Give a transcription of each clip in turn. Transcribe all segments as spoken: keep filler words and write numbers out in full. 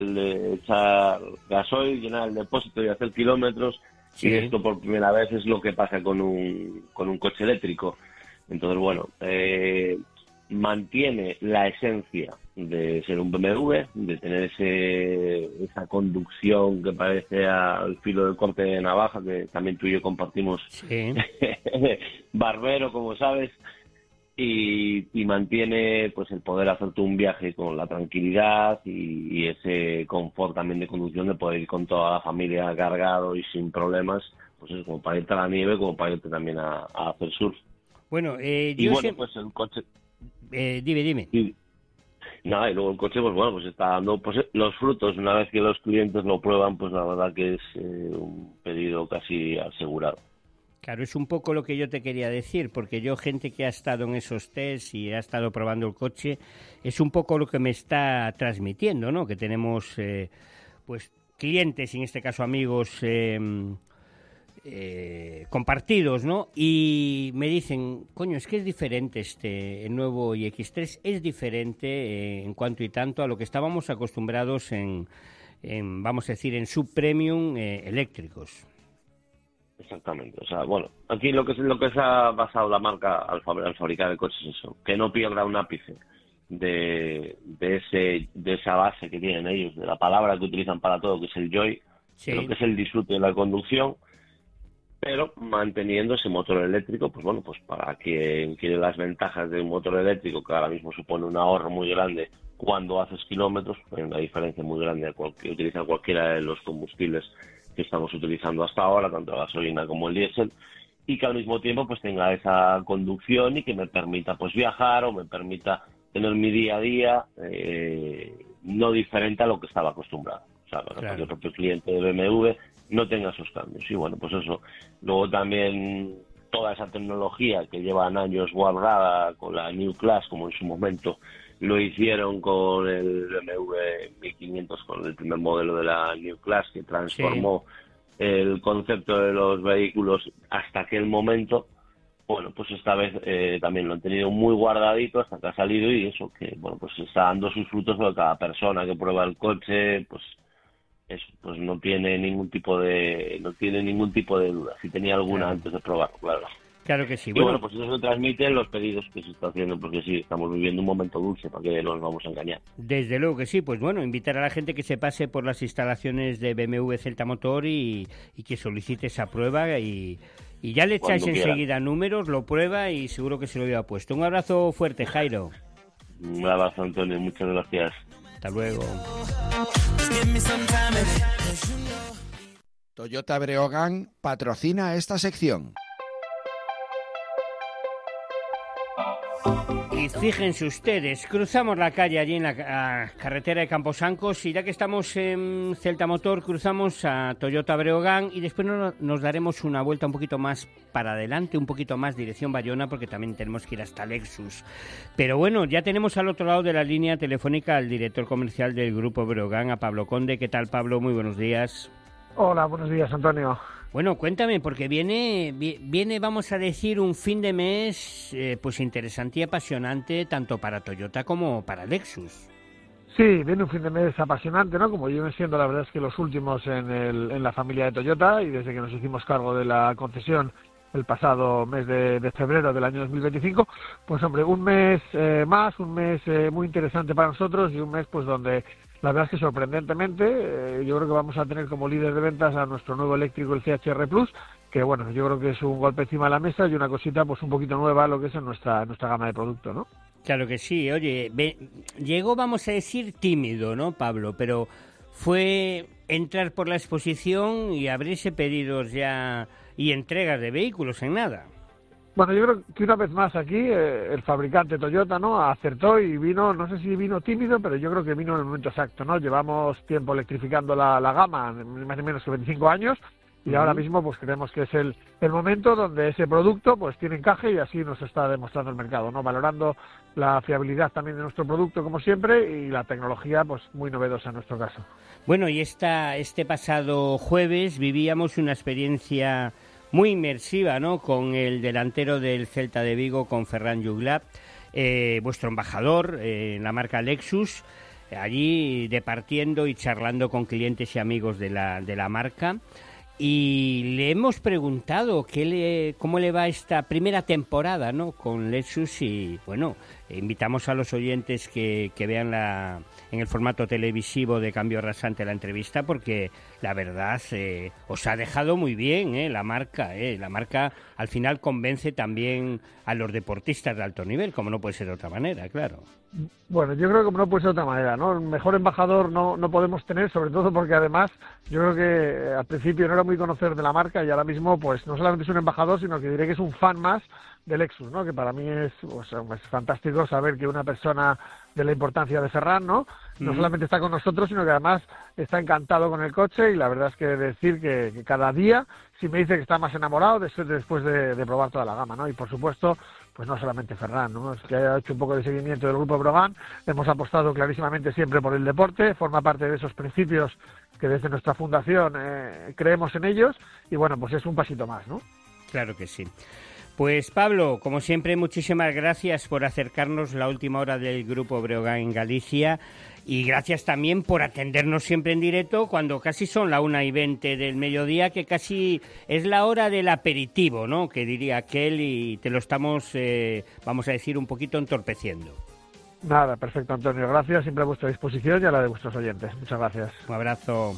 de echar gasoil, llenar el depósito y hacer kilómetros. Sí. Y esto por primera vez es lo que pasa con un, con un coche eléctrico. Entonces, bueno, eh, mantiene la esencia de ser un B M W, de tener ese esa conducción que parece al filo del corte de navaja, que también tú y yo compartimos, sí. Barbero, como sabes, y, y mantiene pues el poder hacerte un viaje con la tranquilidad y, y ese confort también de conducción, de poder ir con toda la familia cargado y sin problemas, pues es como para irte a la nieve, como para irte también a, a hacer surf. Bueno, eh, y yo bueno, sé... pues el coche... Eh, dime, dime. Y, nada, y luego el coche, pues bueno, pues está dando pues los frutos. Una vez que los clientes lo prueban, pues la verdad que es eh, un pedido casi asegurado. Claro, es un poco lo que yo te quería decir, porque yo, gente que ha estado en esos tests y ha estado probando el coche, es un poco lo que me está transmitiendo, ¿no? Que tenemos, eh, pues, clientes, en este caso amigos, eh, Eh, compartidos, ¿no? Y me dicen, coño, es que es diferente este, el nuevo i equis tres, es diferente eh, en cuanto y tanto a lo que estábamos acostumbrados en, en vamos a decir, en subpremium eh, eléctricos. Exactamente, o sea, bueno, aquí lo que, lo que se ha basado la marca al, fab- al fabricar el coche es eso, que no pierda un ápice de, de, ese, de esa base que tienen ellos, de la palabra que utilizan para todo, que es el joy, sí. De lo que es el disfrute de la conducción, pero manteniendo ese motor eléctrico, pues bueno, pues para quien quiere las ventajas de un motor eléctrico, que ahora mismo supone un ahorro muy grande cuando haces kilómetros, hay una diferencia muy grande a cualquier, utiliza cualquiera de los combustibles que estamos utilizando hasta ahora, tanto la gasolina como el diésel, y que al mismo tiempo pues tenga esa conducción y que me permita pues viajar o me permita tener mi día a día eh, no diferente a lo que estaba acostumbrado. O sea, para claro. que el propio cliente de B M W no tenga esos cambios. Y bueno, pues eso. Luego también toda esa tecnología que llevan años guardada con la New Class, como en su momento lo hicieron con el B M W mil quinientos, con el primer modelo de la New Class, que transformó sí. el concepto de los vehículos hasta aquel momento. Bueno, pues esta vez eh, también lo han tenido muy guardadito hasta que ha salido, y eso que, bueno, pues está dando sus frutos, porque cada persona que prueba el coche, pues eso, pues no tiene ningún tipo de no tiene ningún tipo de duda, si tenía alguna claro. antes de probarlo, claro. Claro que sí. Y bueno, bueno, pues eso se transmite en los pedidos que se está haciendo, porque sí, estamos viviendo un momento dulce, para que no nos vamos a engañar. Desde luego que sí, pues bueno, invitar a la gente que se pase por las instalaciones de B M W Celta Motor y, y que solicite esa prueba y, y ya le echáis enseguida números, lo prueba y seguro que se lo lleva puesto. Un abrazo fuerte, Jairo. Un abrazo, Antonio, muchas gracias. Hasta luego. Toyota Breogán patrocina esta sección. Y fíjense ustedes, cruzamos la calle allí en la, la carretera de Camposancos, y ya que estamos en Celta Motor, cruzamos a Toyota Breogán y después nos, nos daremos una vuelta un poquito más para adelante, un poquito más dirección Bayona, porque también tenemos que ir hasta Lexus. Pero bueno, ya tenemos al otro lado de la línea telefónica al director comercial del Grupo Breogán, a Pablo Conde. ¿Qué tal, Pablo? Muy buenos días. Hola, buenos días, Antonio. Bueno, cuéntame, porque viene, viene, vamos a decir, un fin de mes eh, pues interesante y apasionante tanto para Toyota como para Lexus. Sí, viene un fin de mes apasionante, ¿no? Como vienen siendo, la verdad es que los últimos en, el, en la familia de Toyota, y desde que nos hicimos cargo de la concesión el pasado mes de, de febrero del año dos mil veinticinco, pues hombre, un mes eh, más, un mes eh, muy interesante para nosotros, y un mes pues donde la verdad es que sorprendentemente eh, yo creo que vamos a tener como líder de ventas a nuestro nuevo eléctrico, el C H R Plus, que bueno, yo creo que es un golpe encima de la mesa y una cosita pues un poquito nueva lo que es en nuestra, en nuestra gama de producto, ¿no? Claro que sí. Oye, ve, llegó, vamos a decir, tímido, ¿no, Pablo? Pero fue entrar por la exposición y abrirse pedidos ya y entregas de vehículos en nada. Bueno, yo creo que una vez más aquí eh, el fabricante Toyota, ¿no?, acertó y vino, no sé si vino tímido, pero yo creo que vino en el momento exacto, ¿no? Llevamos tiempo electrificando la, la gama, más o menos que veinticinco años, y uh-huh. ahora mismo pues creemos que es el, el momento donde ese producto pues tiene encaje, y así nos está demostrando el mercado, ¿no? Valorando la fiabilidad también de nuestro producto, como siempre, y la tecnología pues muy novedosa en nuestro caso. Bueno, y esta, este pasado jueves vivíamos una experiencia muy inmersiva, ¿no?, con el delantero del Celta de Vigo, con Ferran Juglar, eh, vuestro embajador eh, en la marca Lexus. allí departiendo y charlando con clientes y amigos de la, de la marca. Y le hemos preguntado qué le, cómo le va esta primera temporada, ¿no?, con Lexus, y bueno, invitamos a los oyentes que, que vean la, en el formato televisivo de Cambio Rasante la entrevista, porque la verdad eh, os ha dejado muy bien eh, la marca. Eh, la marca al final convence también a los deportistas de alto nivel, como no puede ser de otra manera, claro. Bueno, yo creo que no puede ser de otra manera, ¿no? El mejor embajador no, no podemos tener, sobre todo porque además yo creo que al principio no era muy conocedor de la marca y ahora mismo pues no solamente es un embajador, sino que diré que es un fan más de Lexus, ¿no? Que para mí es, pues, es fantástico saber que una persona de la importancia de Ferran, ¿no? No mm. solamente está con nosotros, sino que además está encantado con el coche, y la verdad es que decir que, que cada día sí me dice que está más enamorado de, después de, de probar toda la gama, ¿no? Y por supuesto, pues no solamente Ferran, ¿no? Es que ha hecho un poco de seguimiento del Grupo Brogan, hemos apostado clarísimamente siempre por el deporte, forma parte de esos principios que desde nuestra fundación eh, creemos en ellos, y bueno, pues es un pasito más, ¿no? Claro que sí. Pues Pablo, como siempre, muchísimas gracias por acercarnos la última hora del Grupo Breogán en Galicia, y gracias también por atendernos siempre en directo cuando casi son la una y veinte del mediodía, que casi es la hora del aperitivo, ¿no?, que diría aquel, y te lo estamos, eh, vamos a decir, un poquito entorpeciendo. Nada, perfecto, Antonio, gracias, siempre a vuestra disposición y a la de vuestros oyentes. Muchas gracias. Un abrazo.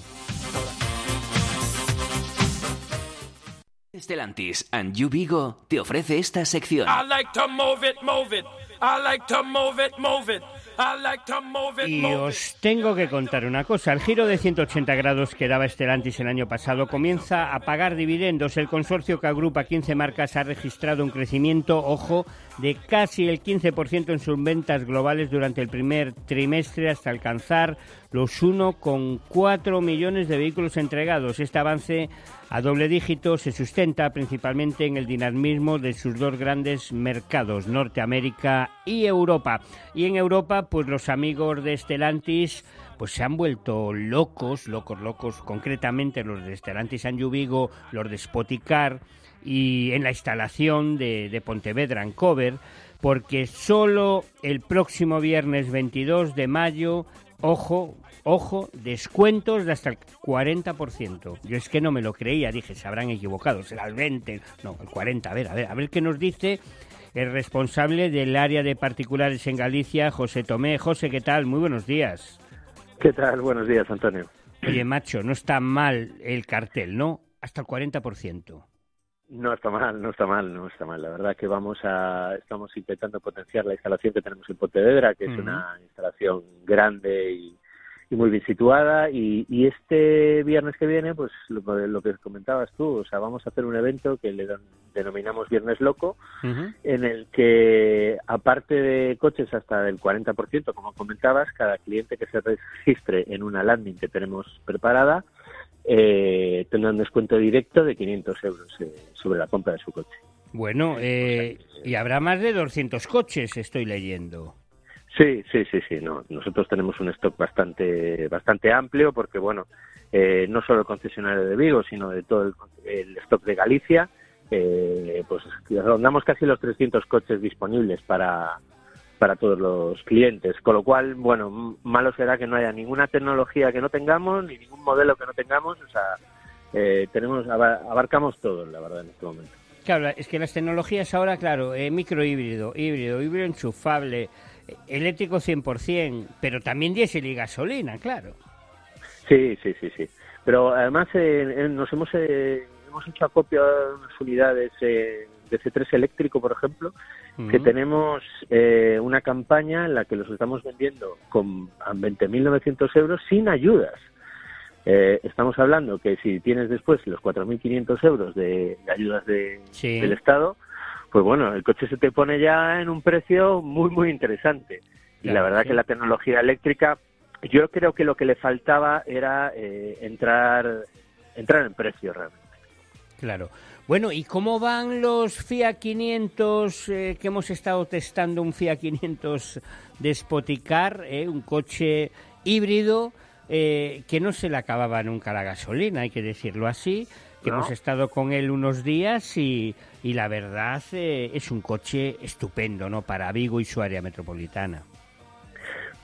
Stellantis and You Vigo te ofrece esta sección. I like to move it, move it. I like to move it, move it. I like to move it, y move os tengo que contar una cosa. El giro de ciento ochenta grados que daba Stellantis el año pasado comienza a pagar dividendos. El consorcio que agrupa quince marcas ha registrado un crecimiento, ojo, de casi el quince por ciento en sus ventas globales durante el primer trimestre, hasta alcanzar los uno coma cuatro millones de vehículos entregados. Este avance a doble dígito se sustenta principalmente en el dinamismo de sus dos grandes mercados, Norteamérica y Europa. Y en Europa, pues los amigos de Stellantis pues se han vuelto locos, locos, locos, concretamente los de Stellantis and You Vigo, los de Spoticar, y en la instalación de, de Pontevedra en Cover, porque solo el próximo viernes veintidós de mayo, ojo, ojo, descuentos de hasta el cuarenta por ciento. Yo es que no me lo creía, dije, se habrán equivocado, será el veinte, no, el cuarenta, a ver, a ver, a ver qué nos dice el responsable del área de particulares en Galicia, José Tomé. José, ¿qué tal? Muy buenos días. ¿Qué tal? Buenos días, Antonio. Oye, macho, no está mal el cartel, ¿no? Hasta el cuarenta por ciento. No está mal, no está mal, no está mal. La verdad que vamos a, estamos intentando potenciar la instalación que tenemos en Pontevedra, que es uh-huh. una instalación grande y, y muy bien situada, y, y este viernes que viene, pues lo, lo que comentabas tú, o sea, vamos a hacer un evento que le denominamos Viernes Loco, uh-huh. en el que, aparte de coches hasta del cuarenta por ciento, como comentabas, cada cliente que se registre en una landing que tenemos preparada, Eh, tendrá un descuento directo de quinientos euros eh, sobre la compra de su coche. Bueno, eh, y habrá más de doscientos coches, estoy leyendo. Sí, sí, sí, sí. No, nosotros tenemos un stock bastante, bastante amplio, porque bueno, eh, no solo el concesionario de Vigo, sino de todo el, el stock de Galicia, eh, pues rondamos casi los trescientos coches disponibles para para todos los clientes, con lo cual, bueno, malo será que no haya ninguna tecnología que no tengamos, ni ningún modelo que no tengamos, o sea, eh, tenemos abarcamos todo, la verdad, en este momento. Claro, es que las tecnologías ahora, claro, eh, microhíbrido, híbrido, híbrido enchufable, eléctrico cien por ciento, pero también diésel y gasolina, claro. Sí, sí, sí, sí. Pero además eh, nos hemos eh, hemos hecho acopio a unas unidades eh, de C tres eléctrico, por ejemplo, uh-huh. que tenemos eh, una campaña en la que los estamos vendiendo con veinte mil novecientos euros sin ayudas. Eh, estamos hablando que si tienes después los cuatro mil quinientos euros de, de ayudas de, sí. del Estado, pues bueno, el coche se te pone ya en un precio muy, muy interesante. Y claro, la verdad sí. que la tecnología eléctrica, yo creo que lo que le faltaba era eh, entrar, entrar en precio realmente. Claro. Bueno, ¿y cómo van los Fiat quinientos eh, que hemos estado testando? Un Fiat quinientos de Spoticar, eh, un coche híbrido eh, que no se le acababa nunca la gasolina, hay que decirlo así, que ¿no? hemos estado con él unos días y, y la verdad eh, es un coche estupendo, ¿no?, para Vigo y su área metropolitana.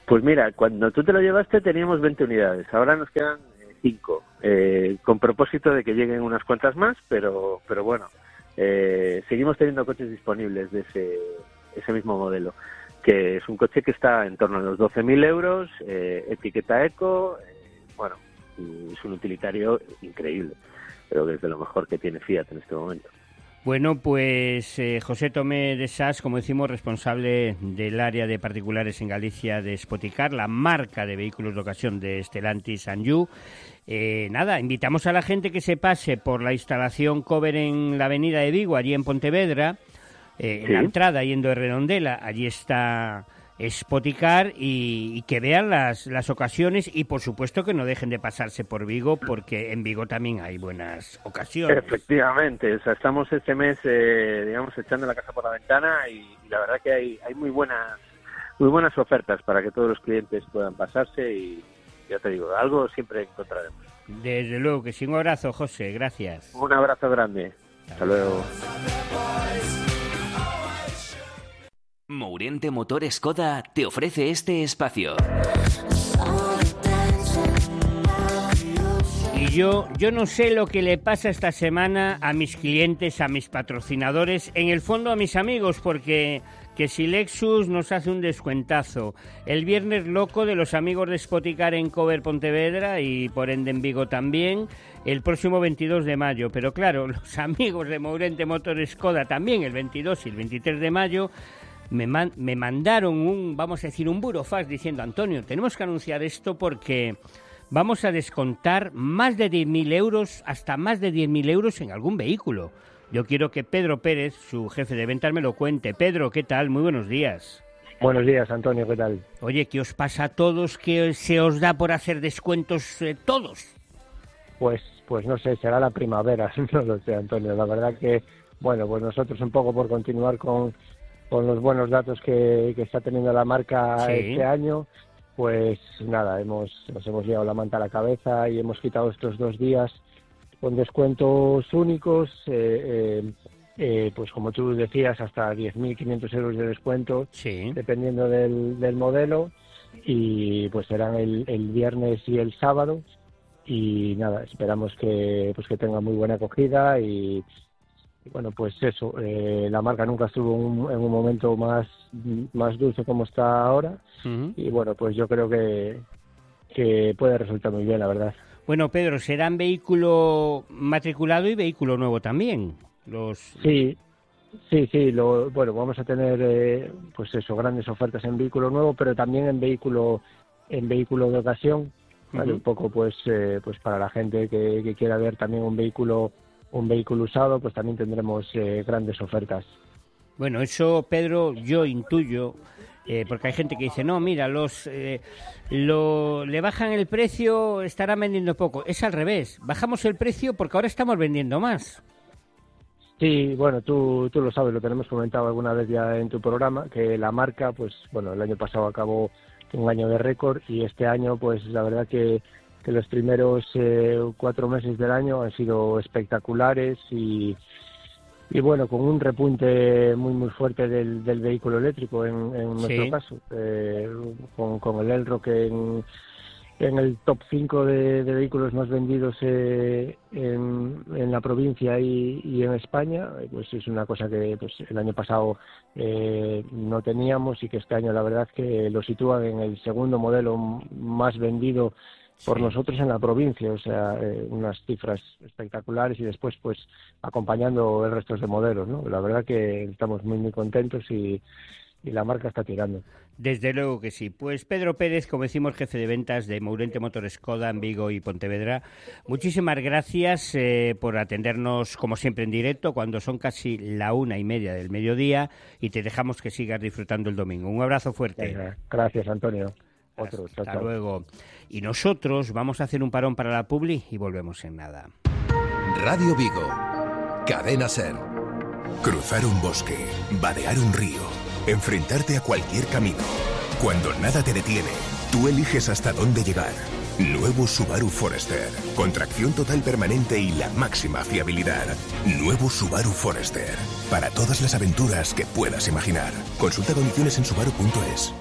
Pues mira, cuando tú te lo llevaste teníamos veinte unidades, ahora nos quedan cinco, eh, con propósito de que lleguen unas cuantas más, pero pero bueno, eh, seguimos teniendo coches disponibles de ese, ese mismo modelo, que es un coche que está en torno a los doce mil euros, eh, etiqueta eco, eh, bueno, es un utilitario increíble, creo que es de lo mejor que tiene Fiat en este momento. Bueno, pues eh, José Tomé de Sas, como decimos, responsable del área de particulares en Galicia de Spoticar, la marca de vehículos de ocasión de Stellantis Anjou. Eh, nada, invitamos a la gente que se pase por la instalación Cover en la avenida de Vigo, allí en Pontevedra, eh, sí. En la entrada yendo de Redondela, allí está Spoticar, y, y que vean las, las ocasiones, y por supuesto que no dejen de pasarse por Vigo, porque en Vigo también hay buenas ocasiones. Efectivamente, o sea, estamos este mes, eh, digamos, echando la casa por la ventana, y, y la verdad que hay, hay muy buenas muy buenas ofertas para que todos los clientes puedan pasarse, y ya te digo, algo siempre encontraremos. Desde luego que sí. Un abrazo, José, gracias. Un abrazo grande. Hasta luego. Mourente Motor Skoda te ofrece este espacio. Y yo, yo no sé lo que le pasa esta semana a mis clientes, a mis patrocinadores, en el fondo a mis amigos, porque que si Lexus nos hace un descuentazo, el viernes loco de los amigos de Spoticar en Cover Pontevedra y por ende en Vigo también, el próximo veintidós de mayo. Pero claro, los amigos de Mourente Motor Skoda también el veintidós y el veintitrés de mayo, Me, man, me mandaron un, vamos a decir, un burofax diciendo: Antonio, tenemos que anunciar esto porque vamos a descontar más de diez mil euros, hasta más de diez mil euros en algún vehículo. Yo quiero que Pedro Pérez, su jefe de ventas, me lo cuente. Pedro, ¿qué tal? Muy buenos días. Buenos días, Antonio, ¿qué tal? Oye, ¿qué os pasa a todos? ¿Qué se os da por hacer descuentos eh, todos? Pues, pues no sé, será la primavera, no lo sé, Antonio. La verdad que, bueno, pues nosotros un poco por continuar con... con los buenos datos que, que está teniendo la marca sí. este año, pues nada, hemos nos hemos llevado la manta a la cabeza y hemos quitado estos dos días con descuentos únicos, eh, eh, eh, pues como tú decías, hasta diez mil quinientos euros de descuento, sí. dependiendo del, del modelo, y pues serán el, el viernes y el sábado, y nada, esperamos que pues que tenga muy buena acogida. Y bueno, pues eso, eh, la marca nunca estuvo un, en un momento más, más dulce como está ahora, uh-huh. y bueno, pues yo creo que, que puede resultar muy bien, la verdad. Bueno, Pedro, serán vehículo matriculado y vehículo nuevo también. Los... Sí, sí, sí, lo, bueno, vamos a tener, eh, pues eso, grandes ofertas en vehículo nuevo, pero también en vehículo, en vehículo de ocasión, ¿vale? Uh-huh. Un poco, pues, eh, pues para la gente que, que quiera ver también un vehículo un vehículo usado, pues también tendremos eh, grandes ofertas. Bueno, eso, Pedro, yo intuyo, eh, porque hay gente que dice, no, mira, los eh, lo, le bajan el precio, estarán vendiendo poco. Es al revés, bajamos el precio porque ahora estamos vendiendo más. Sí, bueno, tú, tú lo sabes, lo tenemos comentado alguna vez ya en tu programa, que la marca, pues bueno, el año pasado acabó un año de récord, y este año, pues la verdad que que los primeros eh, cuatro meses del año han sido espectaculares, y, y bueno, con un repunte muy muy fuerte del, del vehículo eléctrico en, en nuestro sí. caso, eh, con, con el Elroq en, en el top cinco de, de vehículos más vendidos eh, en, en la provincia y, y en España. Pues es una cosa que pues el año pasado eh, no teníamos, y que este año la verdad que lo sitúan en el segundo modelo más vendido por sí. nosotros en la provincia, o sea, eh, unas cifras espectaculares, y después pues acompañando el resto de modelos, ¿no? La verdad que estamos muy muy contentos, y, y la marca está tirando. Desde luego que sí. Pues Pedro Pérez, como decimos, jefe de ventas de Mourente Motor Skoda en Vigo y Pontevedra, muchísimas gracias eh, por atendernos como siempre en directo cuando son casi la una y media del mediodía, y te dejamos que sigas disfrutando el domingo. Un abrazo fuerte. Gracias, Antonio. Otro, Hasta chao, chao. luego. Y nosotros vamos a hacer un parón para la publi y volvemos en nada. Radio Vigo, Cadena Ser. Cruzar un bosque, vadear un río, enfrentarte a cualquier camino. Cuando nada te detiene, tú eliges hasta dónde llegar. Nuevo Subaru Forester, con tracción total permanente y la máxima fiabilidad. Nuevo Subaru Forester, para todas las aventuras que puedas imaginar. Consulta condiciones en subaru punto es.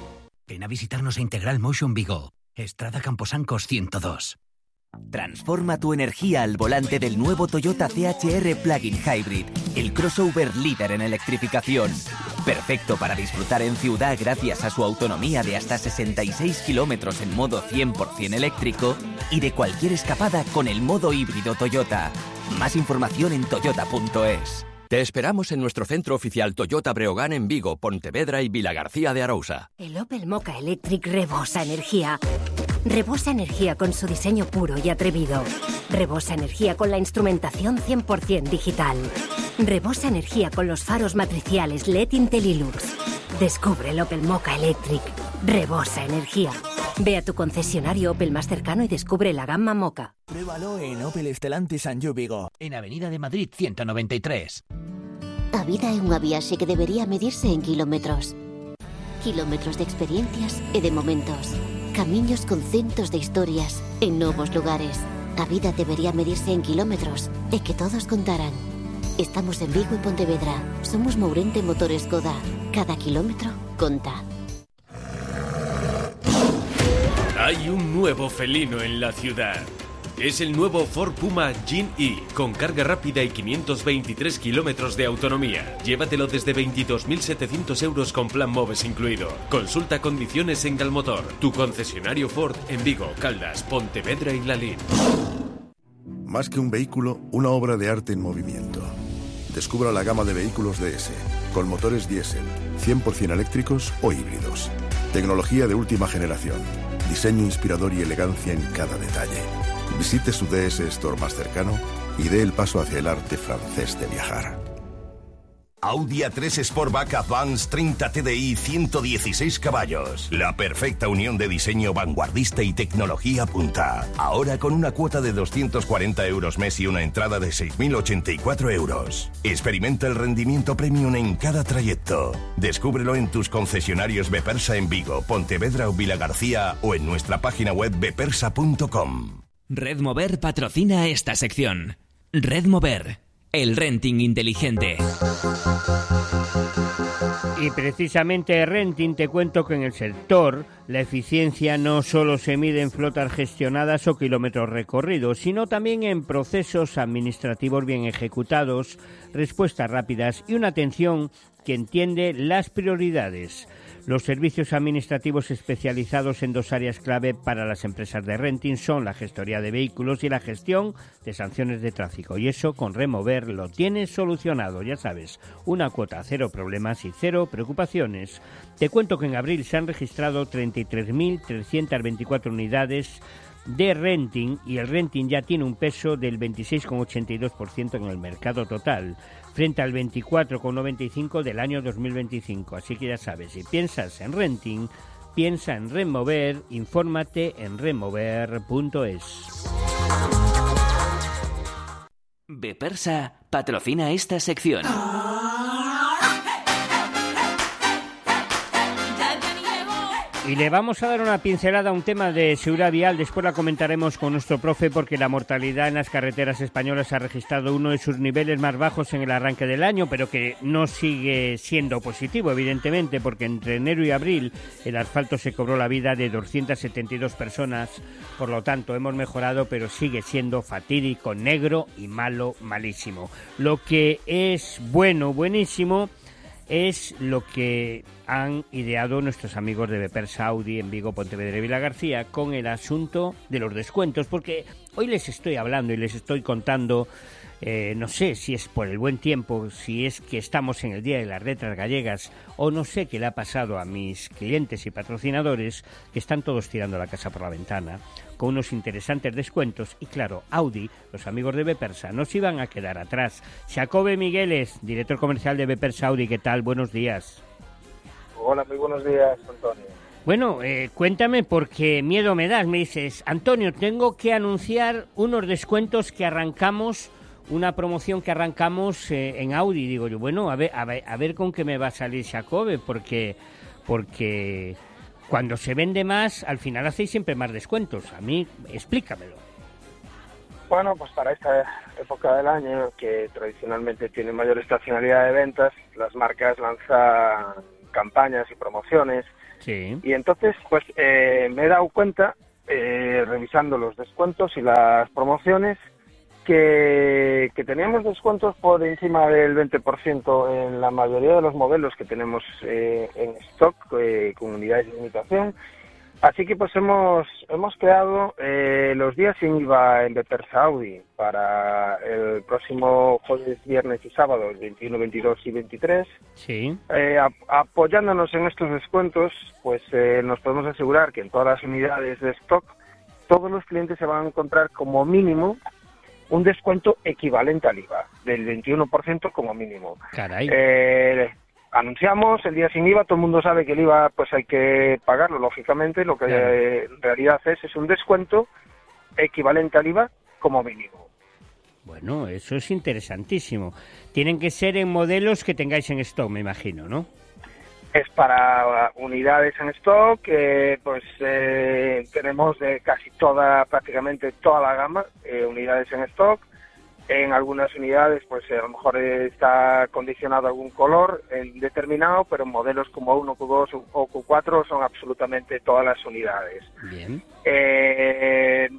Ven a visitarnos a Integral Motion Vigo, Estrada Camposancos ciento dos. Transforma tu energía al volante del nuevo Toyota C H R Plug-in Hybrid, el crossover líder en electrificación. Perfecto para disfrutar en ciudad gracias a su autonomía de hasta sesenta y seis kilómetros en modo cien por ciento eléctrico y de cualquier escapada con el modo híbrido Toyota. Más información en toyota punto es. Te esperamos en nuestro centro oficial Toyota Breogán en Vigo, Pontevedra y Vilagarcía de Arousa. El Opel Mokka Electric rebosa energía. Rebosa energía con su diseño puro y atrevido. Rebosa energía con la instrumentación cien por ciento digital. Rebosa energía con los faros matriciales L E D Intellilux. Descubre el Opel Mokka Electric. Rebosa energía. Ve a tu concesionario Opel más cercano y descubre la gama Mokka. Pruébalo en Opel Stellantis Sanju Vigo, en Avenida de Madrid ciento noventa y tres. A vida é unha viaxe que debería medirse en kilómetros. Kilómetros de experiencias e de momentos. Camiños con centos de historias en novos lugares. A vida debería medirse en kilómetros e que todos contaran. Estamos en Vigo e Pontevedra. Somos Mourente Motor Skoda. Cada kilómetro conta. Hay un nuevo felino en la ciudad. Es el nuevo Ford Puma Gen-E, con carga rápida y quinientos veintitrés kilómetros de autonomía. Llévatelo desde veintidós mil setecientos euros con plan MOVES incluido. Consulta condiciones en Galmotor, tu concesionario Ford en Vigo, Caldas, Pontevedra y Lalín. Más que un vehículo, una obra de arte en movimiento. Descubra la gama de vehículos D S, con motores diésel, cien por ciento eléctricos o híbridos. Tecnología de última generación, diseño inspirador y elegancia en cada detalle. Visite su D S Store más cercano y dé el paso hacia el arte francés de viajar. Audi A tres Sportback Advance treinta T D I ciento dieciséis caballos. La perfecta unión de diseño vanguardista y tecnología punta. Ahora con una cuota de doscientos cuarenta euros mes y una entrada de seis mil ochenta y cuatro euros. Experimenta el rendimiento premium en cada trayecto. Descúbrelo en tus concesionarios Bepersa en Vigo, Pontevedra o Vilagarcía o en nuestra página web bepersa punto com. Red Mover patrocina esta sección. Red Mover, el renting inteligente. Y precisamente renting, te cuento que en el sector la eficiencia no solo se mide en flotas gestionadas o kilómetros recorridos, sino también en procesos administrativos bien ejecutados, respuestas rápidas y una atención que entiende las prioridades. Los servicios administrativos especializados en dos áreas clave para las empresas de renting son la gestoría de vehículos y la gestión de sanciones de tráfico. Y eso con Remover lo tienes solucionado, ya sabes, una cuota, cero problemas y cero preocupaciones. Te cuento que en abril se han registrado treinta y tres mil trescientas veinticuatro unidades de renting y el renting ya tiene un peso del veintiséis coma ochenta y dos por ciento en el mercado total, frente al veinticuatro coma noventa y cinco por ciento del año dos mil veinticinco. Así que ya sabes, si piensas en renting, piensa en Remover, infórmate en remover punto es. Bepersa patrocina esta sección. Y le vamos a dar una pincelada a un tema de seguridad vial, después la comentaremos con nuestro profe, porque la mortalidad en las carreteras españolas ha registrado uno de sus niveles más bajos en el arranque del año, pero que no sigue siendo positivo, evidentemente, porque entre enero y abril el asfalto se cobró la vida de doscientas setenta y dos personas, por lo tanto hemos mejorado, pero sigue siendo fatídico, negro y malo, malísimo. Lo que es bueno, buenísimo, es lo que han ideado nuestros amigos de Bepersa Audi en Vigo, Pontevedra y Vilagarcía con el asunto de los descuentos, porque hoy les estoy hablando y les estoy contando, eh, no sé si es por el buen tiempo, si es que estamos en el Día de las Letras Gallegas o no sé qué le ha pasado a mis clientes y patrocinadores, que están todos tirando la casa por la ventana con unos interesantes descuentos y claro, Audi, los amigos de Bepersa, no se iban a quedar atrás. Jacobe Migueles, director comercial de Bepersa Audi, ¿qué tal? Buenos días. Hola, muy buenos días, Antonio. Bueno, eh, cuéntame, porque miedo me das. Me dices, Antonio, tengo que anunciar unos descuentos que arrancamos, una promoción que arrancamos eh, en Audi. Digo yo, bueno, a ver, a ver, a ver con qué me va a salir Jacobe, porque, porque cuando se vende más, al final hacéis siempre más descuentos. A mí, explícamelo. Bueno, pues para esta época del año, que tradicionalmente tiene mayor estacionalidad de ventas, las marcas lanzan campañas y promociones. Sí. Y entonces, pues eh, me he dado cuenta, eh, revisando los descuentos y las promociones, que, que teníamos descuentos por encima del veinte por ciento en la mayoría de los modelos que tenemos eh, en stock, eh, con unidades de limitación. Así que pues hemos hemos creado eh, los días sin I V A en Bepersa Audi para el próximo jueves, viernes y sábado, el veintiuno, veintidós y veintitrés. Sí. Eh, ap- apoyándonos en estos descuentos, pues eh, nos podemos asegurar que en todas las unidades de stock todos los clientes se van a encontrar como mínimo un descuento equivalente al I V A, del veintiuno por ciento como mínimo. Caray. Eh, Anunciamos el día sin I V A, todo el mundo sabe que el I V A pues hay que pagarlo, lógicamente, lo que Claro. eh, en realidad es es un descuento equivalente al I V A como mínimo. Bueno, eso es interesantísimo. Tienen que ser en modelos que tengáis en stock, me imagino, ¿no? Es para unidades en stock, eh, pues eh, tenemos de casi toda, prácticamente toda la gama, eh, unidades en stock. En algunas unidades, pues a lo mejor está condicionado algún color en determinado, pero en modelos como uno, Q dos o Q cuatro son absolutamente todas las unidades. Bien. Eh,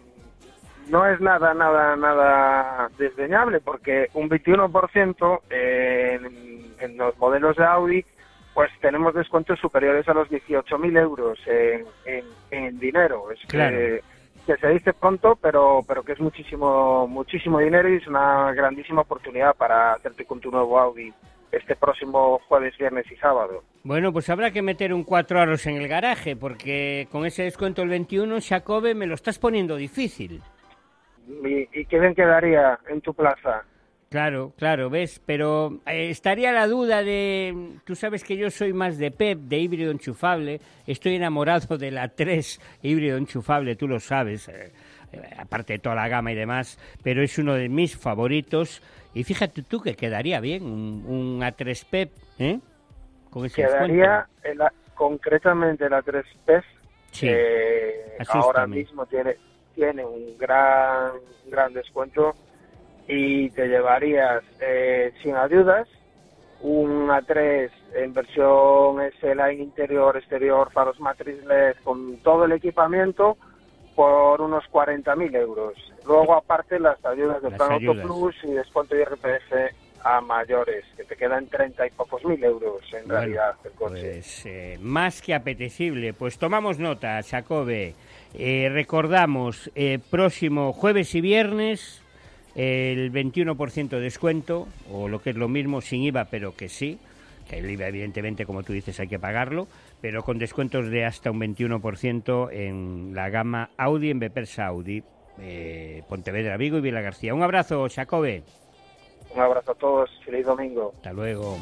no es nada, nada, nada desdeñable, porque un veintiuno por ciento en, en los modelos de Audi, pues tenemos descuentos superiores a los dieciocho mil euros en, en, en dinero. Es Claro. que, que se dice pronto, pero pero que es muchísimo muchísimo dinero y es una grandísima oportunidad para hacerte con tu nuevo Audi este próximo jueves, viernes y sábado. Bueno, pues habrá que meter un cuatro aros en el garaje, porque con ese descuento el veintiuno, Jacobe, me lo estás poniendo difícil. ¿Y, y qué bien quedaría en tu plaza? Claro, claro, ves, pero eh, estaría la duda de... Tú sabes que yo soy más de P E P, de híbrido enchufable, estoy enamorado de la tres híbrido enchufable, tú lo sabes, eh, eh, aparte de toda la gama y demás, pero es uno de mis favoritos, y fíjate tú que quedaría bien un, un A tres P E P, ¿eh? Con ese Quedaría en la, concretamente la tres P E F, Sí, que asústame. ahora mismo tiene, tiene un gran, gran descuento, y te llevarías eh, sin ayudas un A tres en versión S-Line interior, exterior, faros matriz L E D con todo el equipamiento por unos cuarenta mil euros. Luego aparte las ayudas de Las Plan Auto ayudas. Plus y descuento de I R P F a mayores, que te quedan treinta y pocos mil euros en Bueno, realidad el coche. Pues eh, más que apetecible. Pues tomamos nota, Jacobe. Eh, recordamos, eh, próximo jueves y viernes, el veintiuno por ciento de descuento, o lo que es lo mismo, sin I V A, pero que sí, que el I V A evidentemente, como tú dices, hay que pagarlo, pero con descuentos de hasta un veintiuno por ciento en la gama Audi, en Bepersa Audi, eh, Pontevedra, Vigo y Vilagarcía. Un abrazo, Jacobe. Un abrazo a todos, feliz domingo. Hasta luego.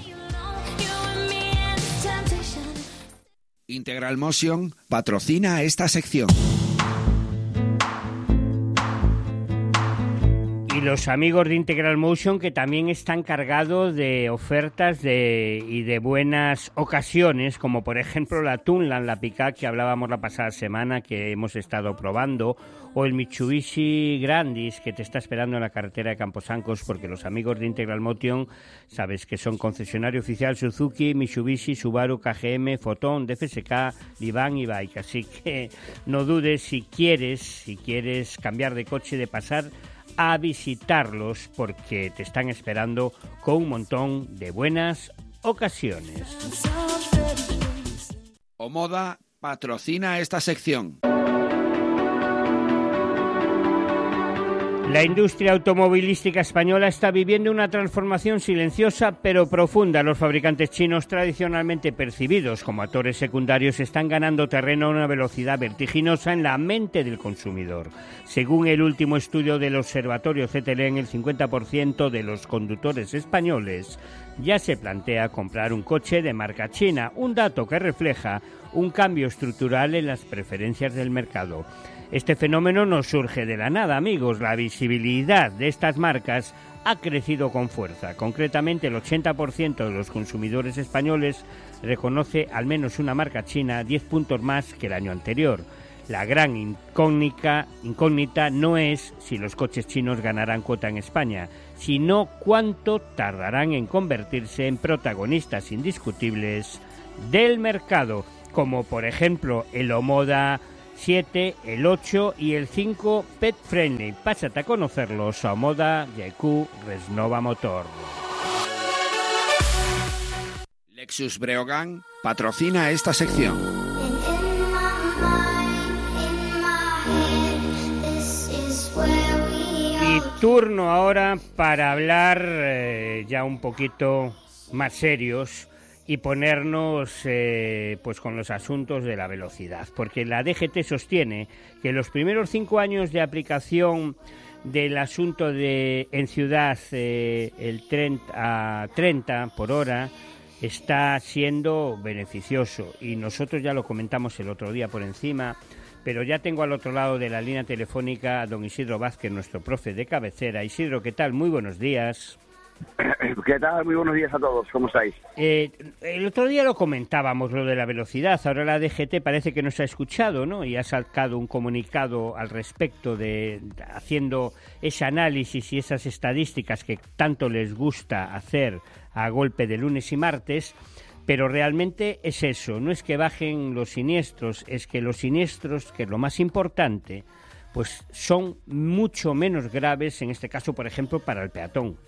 Integral Motion patrocina esta sección. Y los amigos de Integral Motion, que también están cargados de ofertas de, y de buenas ocasiones, como por ejemplo la Tunland, la pick-up que hablábamos la pasada semana, que hemos estado probando, o el Mitsubishi Grandis, que te está esperando en la carretera de Camposancos, porque los amigos de Integral Motion, sabes que son concesionario oficial Suzuki, Mitsubishi, Subaru, K G M, Fotón, D F S K, Divan y Bike. Así que no dudes si quieres, si quieres cambiar de coche, de pasar a visitarlos, porque te están esperando con un montón de buenas ocasiones. Omoda patrocina esta sección. La industria automovilística española está viviendo una transformación silenciosa pero profunda. Los fabricantes chinos, tradicionalmente percibidos como actores secundarios, están ganando terreno a una velocidad vertiginosa en la mente del consumidor. Según el último estudio del Observatorio C T L, en el cincuenta por ciento de los conductores españoles ya se plantea comprar un coche de marca china, un dato que refleja un cambio estructural en las preferencias del mercado. Este fenómeno no surge de la nada, amigos. La visibilidad de estas marcas ha crecido con fuerza. Concretamente, el ochenta por ciento de los consumidores españoles reconoce al menos una marca china, diez puntos más que el año anterior. La gran incógnita, incógnita no es si los coches chinos ganarán cuota en España, sino cuánto tardarán en convertirse en protagonistas indiscutibles del mercado, como por ejemplo el Omoda siete, el ocho y el cinco Pet Friendly. Pásate a conocerlos a Omoda G Q Resnova Motor. Lexus Breogán patrocina esta sección. Y turno ahora para hablar eh, ya un poquito más serios y ponernos eh, pues con los asuntos de la velocidad, porque la D G T sostiene que los primeros cinco años de aplicación del asunto de en ciudad eh, el treinta, a treinta por hora está siendo beneficioso, y nosotros ya lo comentamos el otro día por encima, pero ya tengo al otro lado de la línea telefónica a don Isidro Vázquez, nuestro profe de cabecera. Isidro, ¿qué tal? Muy buenos días. ¿Qué tal? Muy buenos días a todos. ¿Cómo estáis? Eh, el otro día lo comentábamos, lo de la velocidad. Ahora la D G T parece que nos ha escuchado, ¿no? Y ha sacado un comunicado al respecto, de haciendo ese análisis y esas estadísticas que tanto les gusta hacer a golpe de lunes y martes. Pero realmente es eso, no es que bajen los siniestros, es que los siniestros, que es lo más importante, pues son mucho menos graves, en este caso, por ejemplo, para el peatón.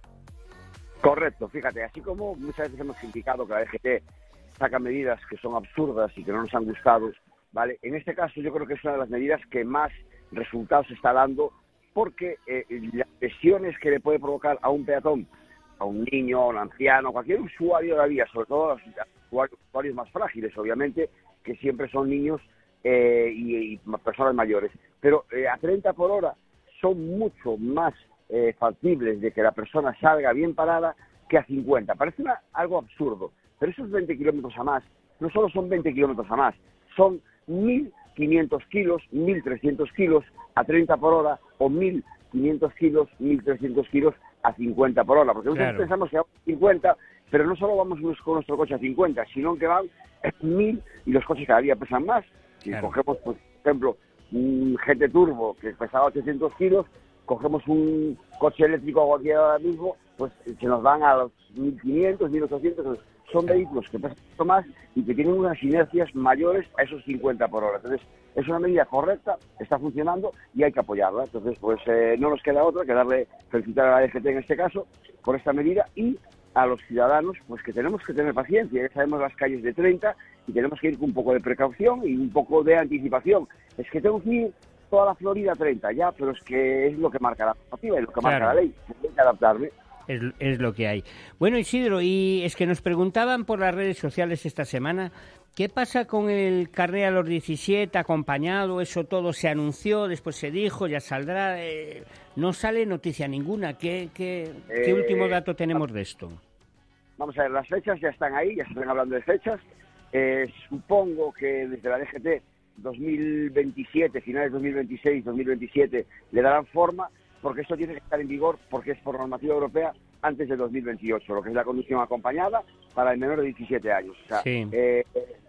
Correcto, fíjate, así como muchas veces hemos criticado que la D G T saca medidas que son absurdas y que no nos han gustado, ¿vale? En este caso yo creo que es una de las medidas que más resultados está dando, porque eh, las lesiones que le puede provocar a un peatón, a un niño, a un anciano, cualquier usuario de la vía, sobre todo a los usuarios, usuarios más frágiles, obviamente, que siempre son niños eh, y, y personas mayores. Pero eh, a treinta por hora son mucho más eh, factibles de que la persona salga bien parada que a cincuenta. Parece una, algo absurdo, pero esos veinte kilómetros a más no solo son veinte kilómetros a más, son mil quinientos kilos, mil trescientos kilos a treinta por hora o mil quinientos kilos, mil trescientos kilos a cincuenta por hora, porque nosotros claro. pensamos que vamos a cincuenta, pero no solo vamos con nuestro coche a cincuenta, sino que van mil y los coches cada día pesan más. Si claro. cogemos, pues, por ejemplo, un G T Turbo que pesaba ochocientos kilos, cogemos un coche eléctrico a cualquier ahora mismo, pues se nos van a los mil quinientos, mil ochocientos, son claro. vehículos que pesan mucho más y que tienen unas inercias mayores a esos cincuenta por hora. Entonces, es una medida correcta, está funcionando y hay que apoyarla. Entonces, pues eh, no nos queda otra que darle, felicitar a la D G T en este caso por esta medida, y a los ciudadanos, pues que tenemos que tener paciencia. Ya sabemos las calles de treinta y tenemos que ir con un poco de precaución y un poco de anticipación. Es que tengo que ir toda la Florida a treinta ya, pero es que es lo que marca la normativa y lo que claro. marca la ley. Hay que adaptarme. Es, es lo que hay. Bueno, Isidro, y es que nos preguntaban por las redes sociales esta semana, ¿qué pasa con el carné a los diecisiete acompañado? Eso todo se anunció, después se dijo, ya saldrá. Eh, no sale noticia ninguna. ¿Qué, qué, eh, ¿Qué último dato tenemos de esto? Vamos a ver, las fechas ya están ahí, ya se están hablando de fechas. Eh, supongo que desde la D G T dos mil veintisiete, finales dos mil veintiséis, dos mil veintisiete, le darán forma, porque esto tiene que estar en vigor, porque es por normativa europea, antes de dos mil veintiocho, lo que es la conducción acompañada para el menor de diecisiete años. O sea, sí. eh,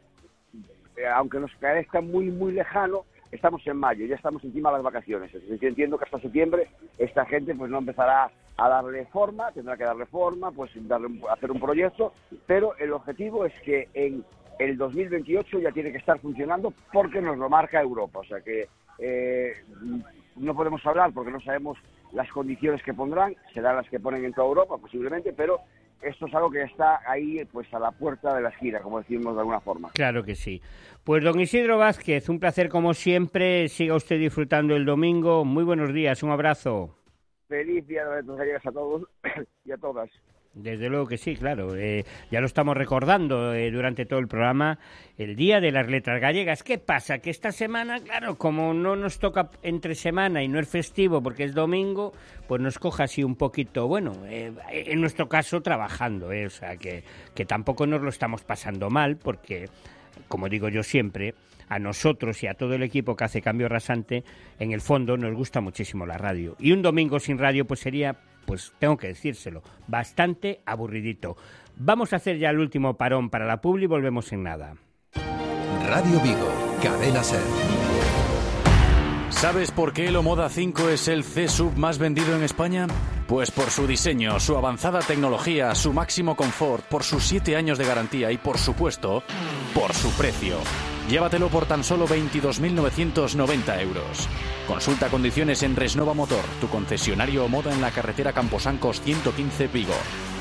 eh, aunque nos parezca muy, muy lejano, estamos en mayo, ya estamos encima de las vacaciones. Es decir, yo entiendo que hasta septiembre esta gente pues no empezará a darle forma, tendrá que darle forma, pues darle, hacer un proyecto, pero el objetivo es que en el dos mil veintiocho ya tiene que estar funcionando, porque nos lo marca Europa. O sea que eh, no podemos hablar porque no sabemos las condiciones que pondrán, serán las que ponen en toda Europa posiblemente, pero esto es algo que está ahí pues a la puerta de la esquina, como decimos de alguna forma. Claro que sí. Pues don Isidro Vázquez, un placer como siempre, siga usted disfrutando el domingo, muy buenos días, un abrazo. Feliz día de las gallegas a todos y a todas. Desde luego que sí, claro. Eh, ya lo estamos recordando eh, durante todo el programa, el Día de las Letras Gallegas. ¿Qué pasa? Que esta semana, claro, como no nos toca entre semana y no es festivo porque es domingo, pues nos coja así un poquito, bueno, eh, en nuestro caso trabajando, eh, o sea, que, que tampoco nos lo estamos pasando mal porque, como digo yo siempre, a nosotros y a todo el equipo que hace Cambio Rasante, en el fondo nos gusta muchísimo la radio. Y un domingo sin radio pues sería, pues tengo que decírselo, bastante aburridito. Vamos a hacer ya el último parón para la publi y volvemos en nada. Radio Vigo, Cadena Ser. ¿Sabes por qué el Omoda cinco es el C-Sub más vendido en España? Pues por su diseño, su avanzada tecnología, su máximo confort, por sus siete años de garantía y, por supuesto, por su precio. Llévatelo por tan solo veintidós mil novecientos noventa euros. Consulta condiciones en Resnova Motor, tu concesionario Omoda en la carretera Camposancos ciento quince Vigo.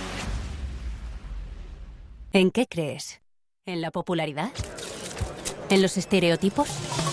¿En qué crees? ¿En la popularidad? ¿En los estereotipos?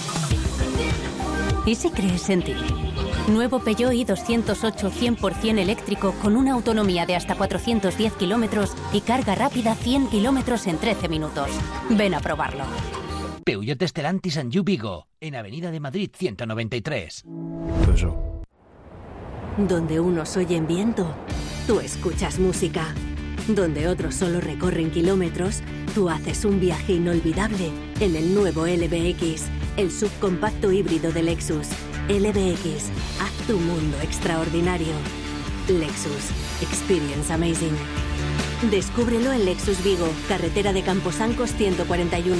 ¿Y si crees en ti? Nuevo Peugeot i doscientos ocho cien por ciento eléctrico con una autonomía de hasta cuatrocientos diez kilómetros y carga rápida cien kilómetros en trece minutos. Ven a probarlo. Peugeot Stellantis Anjou Vigo, en Avenida de Madrid ciento noventa y tres. Eso. Donde unos oyen viento, tú escuchas música. Donde otros solo recorren kilómetros, tú haces un viaje inolvidable en el nuevo L B X, el subcompacto híbrido de Lexus. L B X, haz tu mundo extraordinario. Lexus, experience amazing. Descúbrelo en Lexus Vigo, carretera de Camposancos ciento cuarenta y uno.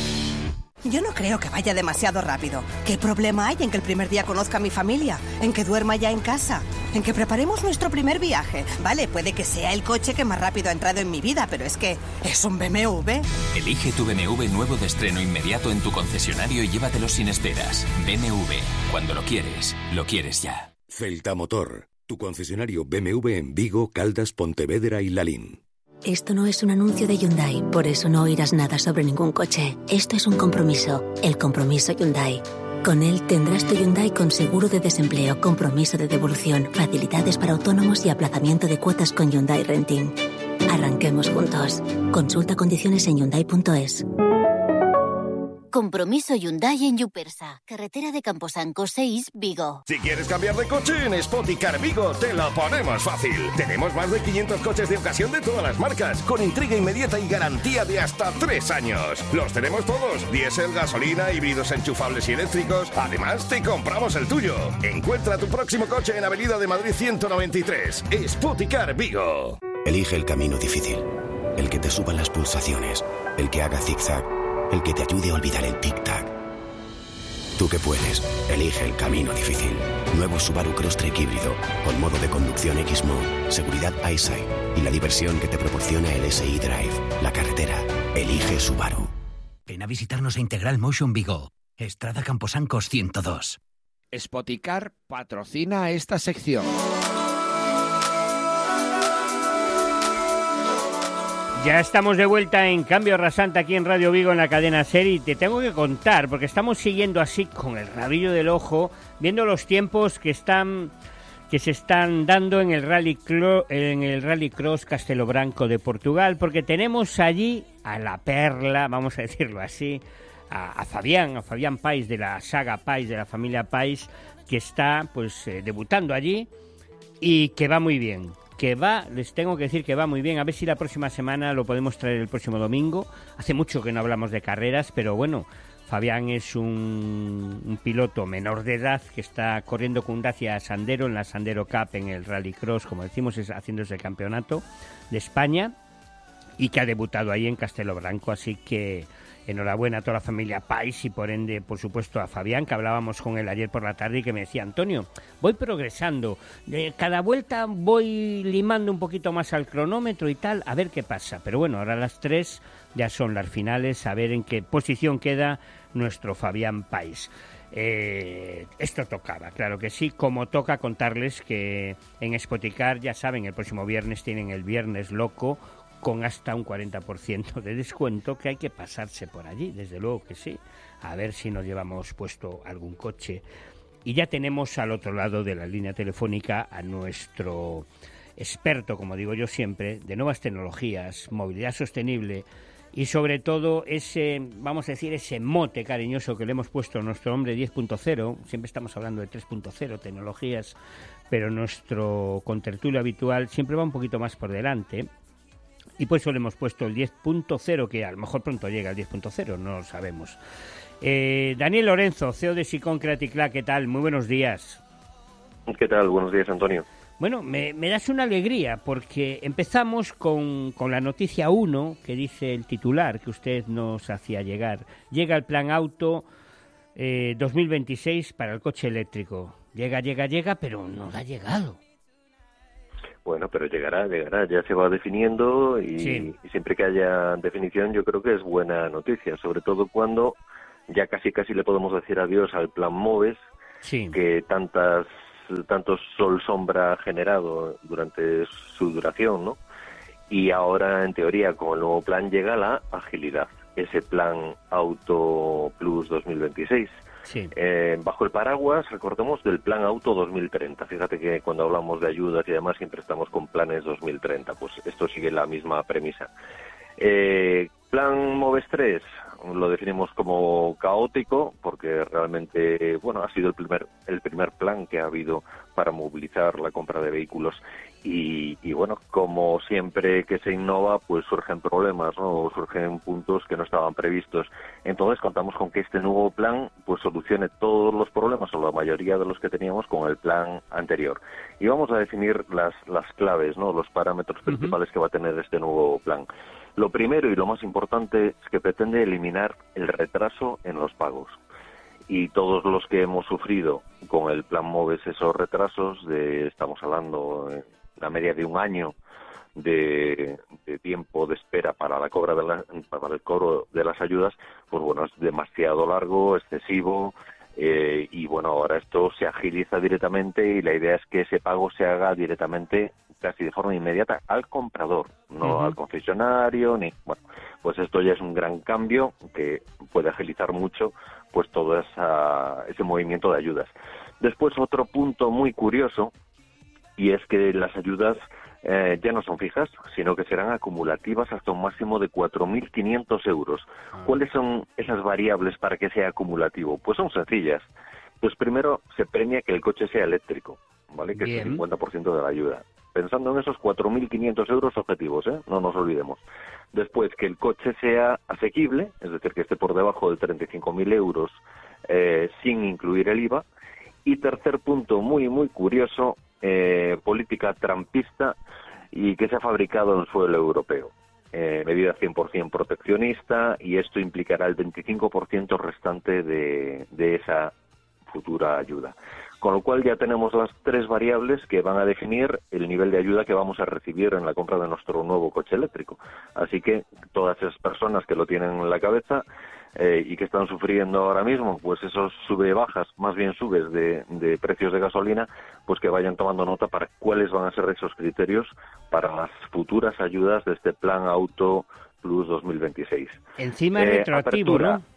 Yo no creo que vaya demasiado rápido. ¿Qué problema hay en que el primer día conozca a mi familia? ¿En que duerma ya en casa? ¿En que preparemos nuestro primer viaje? Vale, puede que sea el coche que más rápido ha entrado en mi vida, pero es que es un B M W. Elige tu B M W nuevo de estreno inmediato en tu concesionario y llévatelo sin esperas. B M W. Cuando lo quieres, lo quieres ya. Celta Motor. Tu concesionario B M W en Vigo, Caldas, Pontevedra y Lalín. Esto no es un anuncio de Hyundai, por eso no oirás nada sobre ningún coche. Esto es un compromiso, el compromiso Hyundai. Con él tendrás tu Hyundai con seguro de desempleo, compromiso de devolución, facilidades para autónomos y aplazamiento de cuotas con Hyundai Renting. Arranquemos juntos. Consulta condiciones en hyundai punto es. Compromiso Hyundai en Yupersa, carretera de Camposancos seis, Vigo. Si quieres cambiar de coche, en Spoticar Vigo te lo ponemos fácil. Tenemos más de quinientos coches de ocasión de todas las marcas, con entrega inmediata y garantía de hasta tres años. Los tenemos todos, diésel, gasolina, híbridos enchufables y eléctricos. Además, te compramos el tuyo. Encuentra tu próximo coche en Avenida de Madrid ciento noventa y tres. Spoticar Vigo. Elige el camino difícil, el que te suba las pulsaciones, el que haga zigzag, el que te ayude a olvidar el tic-tac. Tú que puedes, elige el camino difícil. Nuevo Subaru Crosstrek híbrido, con modo de conducción X-Mode, seguridad EyeSight y la diversión que te proporciona el S I Drive. La carretera, elige Subaru. Ven a visitarnos a Integral Motion Vigo, Estrada Camposancos ciento dos. Spoticar patrocina esta sección. Ya estamos de vuelta en Cambio Rasante aquí en Radio Vigo en la cadena SER y te tengo que contar, porque estamos siguiendo así con el rabillo del ojo, viendo los tiempos que están que se están dando en el Rally Clo, en el Rally Cross Castelo Branco de Portugal, porque tenemos allí a la perla, vamos a decirlo así, a, a Fabián, a Fabián Pais de la saga Pais, de la familia Pais, que está pues eh, debutando allí y que va muy bien. Que va, les tengo que decir que va muy bien. A ver si la próxima semana lo podemos traer el próximo domingo. Hace mucho que no hablamos de carreras, pero bueno, Fabián es un, un piloto menor de edad que está corriendo con un Dacia Sandero en la Sandero Cup en el Rally Cross, como decimos, es haciendo ese campeonato de España y que ha debutado ahí en Castelo Branco, así que enhorabuena a toda la familia Pais y por ende, por supuesto, a Fabián, que hablábamos con él ayer por la tarde y que me decía, Antonio, voy progresando, de cada vuelta voy limando un poquito más al cronómetro y tal, a ver qué pasa. Pero bueno, ahora las tres ya son las finales, a ver en qué posición queda nuestro Fabián Pais. Eh, esto tocaba, claro que sí, como toca contarles que en Spoticar, ya saben, el próximo viernes tienen el Viernes Loco, con hasta un cuarenta por ciento de descuento, que hay que pasarse por allí, desde luego que sí, a ver si nos llevamos puesto algún coche. Y ya tenemos al otro lado de la línea telefónica a nuestro experto, como digo yo siempre, de nuevas tecnologías, movilidad sostenible y sobre todo ese, vamos a decir, ese mote cariñoso que le hemos puesto a nuestro hombre diez punto cero, siempre estamos hablando de tres punto cero, tecnologías, pero nuestro contertulio habitual siempre va un poquito más por delante. Y por eso le hemos puesto el diez punto cero, que a lo mejor pronto llega al diez punto cero, no lo sabemos. Eh, Daniel Lorenzo, C E O de Sicón Creaticla, ¿qué tal? Muy buenos días. ¿Qué tal? Buenos días, Antonio. Bueno, me, me das una alegría, porque empezamos con, con la noticia uno, que dice el titular que usted nos hacía llegar. Llega el plan auto eh, dos mil veintiséis para el coche eléctrico. Llega, llega, llega, pero no ha llegado. Bueno, pero llegará, llegará, ya se va definiendo y, sí. y siempre que haya definición yo creo que es buena noticia, sobre todo cuando ya casi casi le podemos decir adiós al plan MOVES, sí. que tantas tantos sol sombra ha generado durante su duración, ¿no? Y ahora en teoría con el nuevo plan llega la agilidad, ese plan Auto Plus dos mil veintiséis. Sí. Eh, bajo el paraguas, recordemos, del Plan Auto dos mil treinta. Fíjate que cuando hablamos de ayudas y demás siempre estamos con planes dos mil treinta, pues esto sigue la misma premisa. Eh, Plan MOVES tres lo definimos como caótico porque realmente, bueno, ha sido el primer el primer plan que ha habido para movilizar la compra de vehículos y, y bueno, como siempre que se innova, pues surgen problemas, ¿no? Surgen puntos que no estaban previstos. Entonces contamos con que este nuevo plan pues solucione todos los problemas o la mayoría de los que teníamos con el plan anterior. Y vamos a definir las las claves, ¿no? Los parámetros principales uh-huh. que va a tener este nuevo plan. Lo primero y lo más importante es que pretende eliminar el retraso en los pagos. Y todos los que hemos sufrido con el plan MOVES esos retrasos, de, estamos hablando de la media de un año de, de tiempo de espera para la cobra de la, para el cobro de las ayudas, pues bueno, es demasiado largo, excesivo. Eh, y bueno, ahora esto se agiliza directamente y la idea es que ese pago se haga directamente, casi de forma inmediata, al comprador, no uh-huh. al concesionario, ni bueno, pues esto ya es un gran cambio que puede agilizar mucho pues todo esa, ese movimiento de ayudas. Después otro punto muy curioso, y es que las ayudas eh, ya no son fijas, sino que serán acumulativas hasta un máximo de cuatro mil quinientos euros. Ah. ¿Cuáles son esas variables para que sea acumulativo? Pues son sencillas. Pues primero se premia que el coche sea eléctrico, ¿vale? Que Bien. Es el cincuenta por ciento de la ayuda. Pensando en esos cuatro mil quinientos euros objetivos, ¿eh? No nos olvidemos. Después, que el coche sea asequible, es decir, que esté por debajo de treinta y cinco mil euros eh, sin incluir el I V A. Y tercer punto, muy, muy curioso, eh, política trampista y que se ha fabricado en suelo europeo. Eh, medida cien por ciento proteccionista y esto implicará el veinticinco por ciento restante de, de esa futura ayuda. Con lo cual ya tenemos las tres variables que van a definir el nivel de ayuda que vamos a recibir en la compra de nuestro nuevo coche eléctrico. Así que todas esas personas que lo tienen en la cabeza eh, y que están sufriendo ahora mismo, pues esos sube-bajas, más bien subes de, de precios de gasolina, pues que vayan tomando nota para cuáles van a ser esos criterios para las futuras ayudas de este Plan Auto Plus dos mil veintiséis. Encima eh, retroactivo, apertura, ¿no?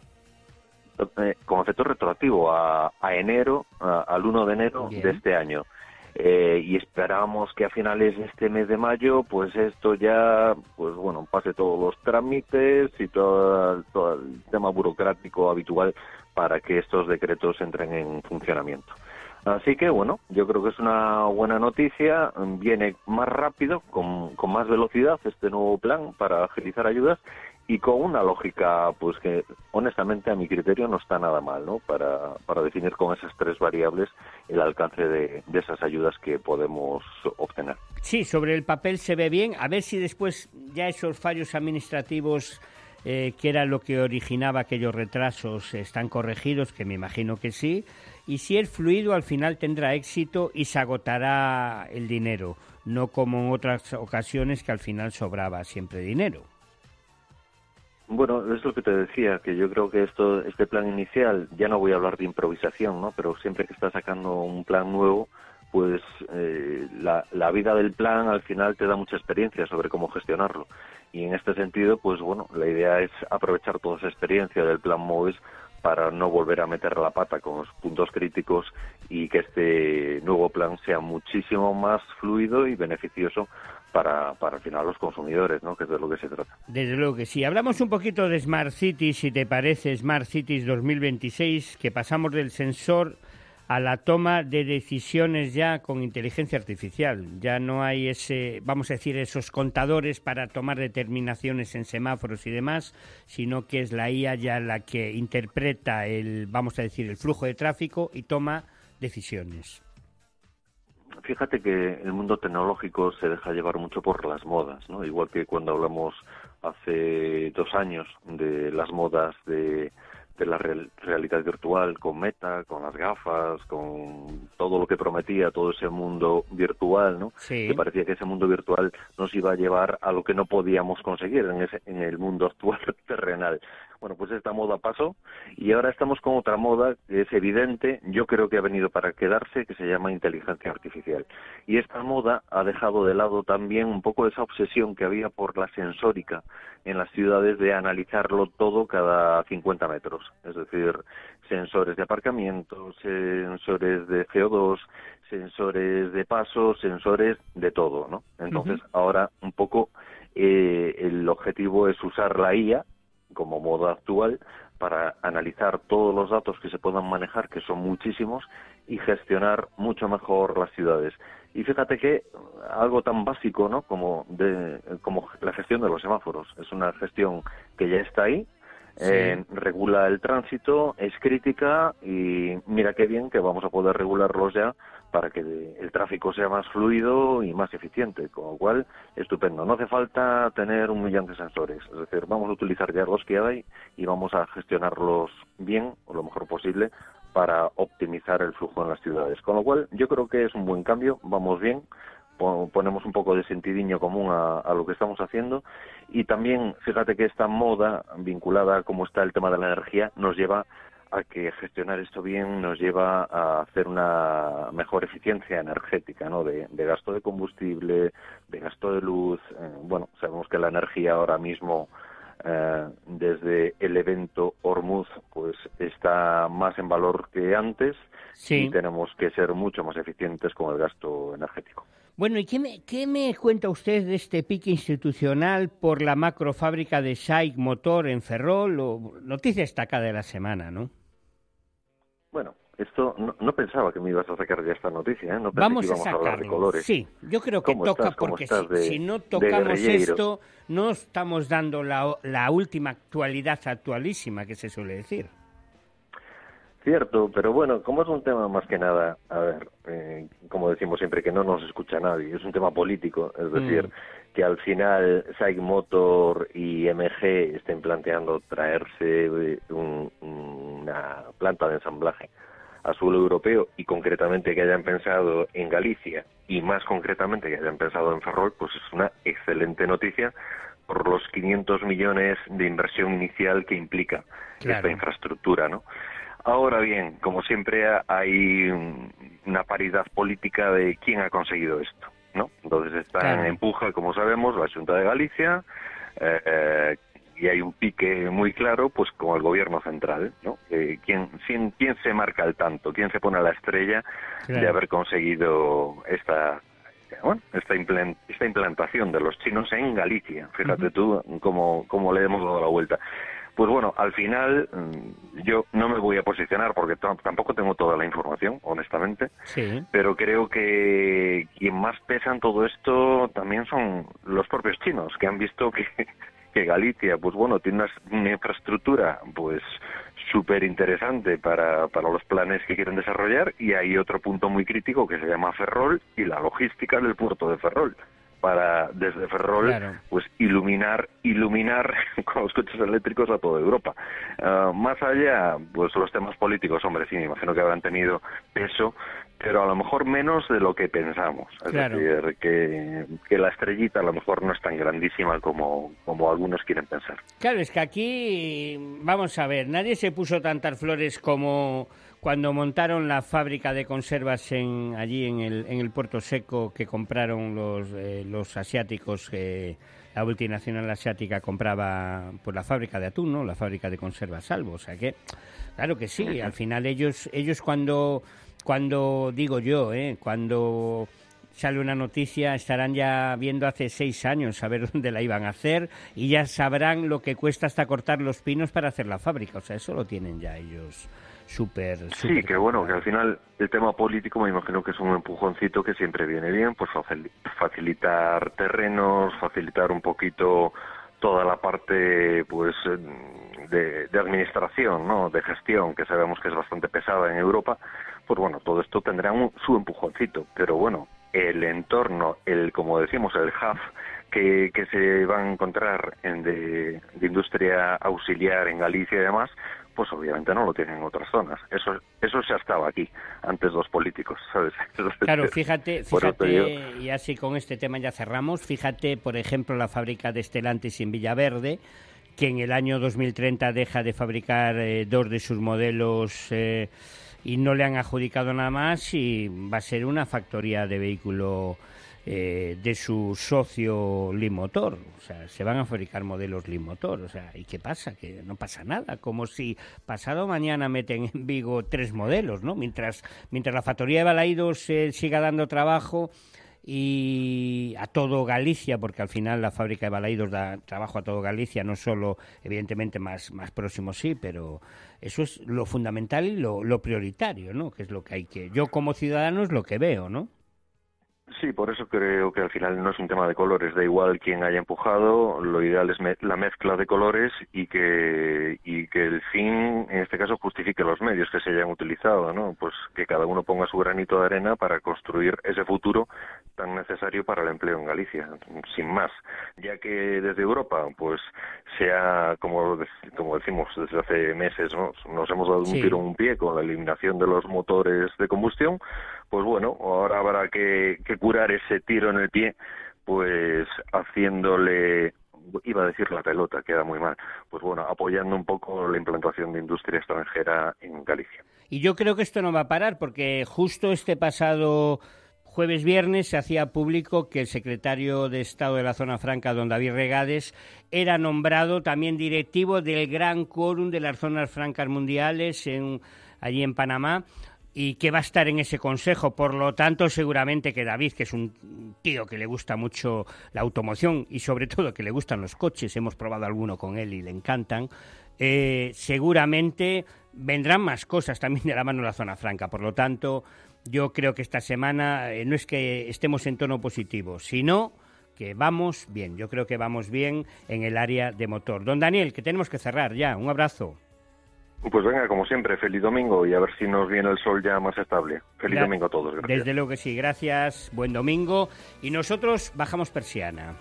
Eh, con efecto retroactivo a, a enero, a, al uno de enero Bien. De este año. Eh, y esperamos que a finales de este mes de mayo, pues esto ya, pues bueno, pase todos los trámites y todo, todo el tema burocrático habitual para que estos decretos entren en funcionamiento. Así que bueno, yo creo que es una buena noticia, viene más rápido, con, con más velocidad este nuevo plan para agilizar ayudas y con una lógica pues que honestamente a mi criterio no está nada mal, ¿no? Para, para definir con esas tres variables el alcance de, de esas ayudas que podemos obtener. Sí, sobre el papel se ve bien, a ver si después ya esos fallos administrativos eh, que era lo que originaba aquellos retrasos están corregidos, que me imagino que sí, y si el fluido al final tendrá éxito y se agotará el dinero, no como en otras ocasiones que al final sobraba siempre dinero. Bueno, es lo que te decía, que yo creo que esto, este plan inicial, ya no voy a hablar de improvisación, ¿no? Pero siempre que estás sacando un plan nuevo, pues eh, la, la vida del plan al final te da mucha experiencia sobre cómo gestionarlo. Y en este sentido, pues bueno, la idea es aprovechar toda esa experiencia del plan MOVES para no volver a meter la pata con los puntos críticos y que este nuevo plan sea muchísimo más fluido y beneficioso para, para al final los consumidores, ¿no? Que es de lo que se trata. Desde luego que sí. Hablamos un poquito de Smart Cities, si te parece, Smart Cities dos mil veintiséis, que pasamos del sensor a la toma de decisiones ya con inteligencia artificial. Ya no hay ese, vamos a decir, esos contadores para tomar determinaciones en semáforos y demás, sino que es la I A ya la que interpreta el, vamos a decir, el flujo de tráfico y toma decisiones. Fíjate que el mundo tecnológico se deja llevar mucho por las modas, ¿no? Igual que cuando hablamos hace dos años de las modas de de la real, realidad virtual, con Meta, con las gafas, con todo lo que prometía, todo ese mundo virtual, ¿no? Sí. Que parecía que ese mundo virtual nos iba a llevar a lo que no podíamos conseguir en, ese, en el mundo actual terrenal. Bueno, pues esta moda pasó y ahora estamos con otra moda que es evidente, yo creo que ha venido para quedarse, que se llama inteligencia artificial. Y esta moda ha dejado de lado también un poco esa obsesión que había por la sensórica en las ciudades de analizarlo todo cada cincuenta metros. Es decir, sensores de aparcamiento, sensores de C O dos, sensores de paso, sensores de todo, ¿no? Entonces, uh-huh. ahora un poco eh, el objetivo es usar la I A como moda actual para analizar todos los datos que se puedan manejar, que son muchísimos, y gestionar mucho mejor las ciudades. Y fíjate que algo tan básico, ¿no?, como de como la gestión de los semáforos, es una gestión que ya está ahí, sí. eh, regula el tránsito, es crítica y mira qué bien que vamos a poder regularlos ya para que el tráfico sea más fluido y más eficiente, con lo cual, estupendo. No hace falta tener un millón de sensores, es decir, vamos a utilizar ya los que hay y vamos a gestionarlos bien, o lo mejor posible, para optimizar el flujo en las ciudades. Con lo cual, yo creo que es un buen cambio, vamos bien, ponemos un poco de sentidiño común a, a lo que estamos haciendo, y también, fíjate que esta moda, vinculada a cómo está el tema de la energía, nos lleva a que gestionar esto bien nos lleva a hacer una mejor eficiencia energética, ¿no?, de, de gasto de combustible, de gasto de luz. Eh, bueno, sabemos que la energía ahora mismo, eh, desde el evento Hormuz, pues está más en valor que antes, sí. y tenemos que ser mucho más eficientes con el gasto energético. Bueno, ¿y qué me, qué me cuenta usted de este pique institucional por la macrofábrica de SAIC Motor en Ferrol? O noticia destacada de la semana, ¿no? Bueno, esto no, no pensaba que me ibas a sacar ya esta noticia, ¿eh? No pensé Vamos que íbamos a sacarlo. A hablar de colores. Sí, yo creo que toca estás? porque estás si, de, si no tocamos de esto, no estamos dando la, la última actualidad actualísima que se suele decir. Cierto, pero bueno, como es un tema más que nada, a ver, eh, como decimos siempre, que no nos escucha nadie, es un tema político, es decir, mm. que al final SAIC Motor y M G estén planteando traerse un, una planta de ensamblaje a suelo europeo y concretamente que hayan pensado en Galicia y más concretamente que hayan pensado en Ferrol, pues es una excelente noticia por los quinientos millones de inversión inicial que implica claro. esta infraestructura, ¿no? Ahora bien, como siempre hay una paridad política de quién ha conseguido esto, ¿no? Entonces está claro. en empuja, como sabemos, la Xunta de Galicia, eh, eh, y hay un pique muy claro, pues con el gobierno central, ¿no? Eh, ¿quién, quién, ¿Quién se marca el tanto? ¿Quién se pone a la estrella claro. de haber conseguido esta, bueno, esta, implant, esta implantación de los chinos en Galicia? Fíjate uh-huh. tú cómo, cómo le hemos dado la vuelta. Pues bueno, al final yo no me voy a posicionar porque t- tampoco tengo toda la información, honestamente, sí. pero creo que quien más pesa en todo esto también son los propios chinos, que han visto que, que Galicia, pues bueno, tiene una, una infraestructura pues súper interesante para, para los planes que quieren desarrollar, y hay otro punto muy crítico que se llama Ferrol y la logística del puerto de Ferrol, para desde Ferrol claro. pues iluminar iluminar con los coches eléctricos a toda Europa. Uh, más allá, pues los temas políticos, hombre, sí, me imagino que habrán tenido peso, pero a lo mejor menos de lo que pensamos. Es claro. decir, que, que la estrellita a lo mejor no es tan grandísima como, como algunos quieren pensar. Claro, es que aquí, vamos a ver, nadie se puso tantas flores como cuando montaron la fábrica de conservas en allí en el en el Puerto Seco, que compraron los eh, los asiáticos, eh, la multinacional asiática compraba pues la fábrica de atún, ¿no? La fábrica de conservas Salvo, o sea que claro que sí, al final ellos ellos cuando cuando digo yo, eh, cuando sale una noticia estarán ya viendo hace seis años a ver dónde la iban a hacer y ya sabrán lo que cuesta hasta cortar los pinos para hacer la fábrica, o sea, eso lo tienen ya ellos. Súper, súper. Sí, que bueno, que al final el tema político me imagino que es un empujoncito que siempre viene bien, pues facilitar terrenos, facilitar un poquito toda la parte pues de, de administración, ¿no?, de gestión, que sabemos que es bastante pesada en Europa. Pues bueno, todo esto tendrá un, su empujoncito, pero bueno, el entorno, el como decimos, el hub que, que se va a encontrar en de, de industria auxiliar en Galicia y demás, pues obviamente no lo tienen en otras zonas. Eso eso se ha estado aquí, antes los políticos, ¿sabes? Claro, fíjate, fíjate, y así con este tema ya cerramos, fíjate, por ejemplo, la fábrica de Stellantis en Villaverde, que en el año dos mil treinta deja de fabricar eh, dos de sus modelos eh, y no le han adjudicado nada más, y va a ser una factoría de vehículo eh, de su socio Leapmotor. O sea, se van a fabricar modelos Leapmotor. O sea, ¿y qué pasa? Que no pasa nada. Como si pasado mañana meten en Vigo tres modelos, ¿no? Mientras, mientras la factoría de Balaídos eh, siga dando trabajo y a todo Galicia, porque al final la fábrica de Balaídos da trabajo a todo Galicia, no solo, evidentemente, más, más próximo sí, pero eso es lo fundamental y lo, lo prioritario, ¿no? Que es lo que hay que... Yo como ciudadano es lo que veo, ¿no? Sí, por eso creo que al final no es un tema de colores, da igual quién haya empujado, lo ideal es me la mezcla de colores y que y que el fin, en este caso, justifique los medios que se hayan utilizado, ¿no? Pues que cada uno ponga su granito de arena para construir ese futuro tan necesario para el empleo en Galicia, sin más, ya que desde Europa, pues sea, como, como decimos desde hace meses, ¿no? Nos hemos dado un sí. tiro en un pie con la eliminación de los motores de combustión. Pues bueno, ahora habrá que, que curar ese tiro en el pie, pues haciéndole, iba a decir la pelota, queda muy mal, pues bueno, apoyando un poco la implantación de industria extranjera en Galicia. Y yo creo que esto no va a parar, porque justo este pasado jueves viernes se hacía público que el secretario de Estado de la Zona Franca, don David Regades, era nombrado también directivo del Gran Quórum de las Zonas Francas Mundiales en, allí en Panamá, y que va a estar en ese consejo. Por lo tanto, seguramente que David, que es un tío que le gusta mucho la automoción y sobre todo que le gustan los coches, hemos probado alguno con él y le encantan, eh, seguramente vendrán más cosas también de la mano de la Zona Franca. Por lo tanto, yo creo que esta semana eh, no es que estemos en tono positivo, sino que vamos bien. Yo creo que vamos bien en el área de motor. Don Daniel, que tenemos que cerrar ya. Un abrazo. Pues venga, como siempre, feliz domingo y a ver si nos viene el sol ya más estable. Feliz Gra- domingo a todos, gracias. Desde luego que sí, gracias, buen domingo. Y nosotros bajamos persiana.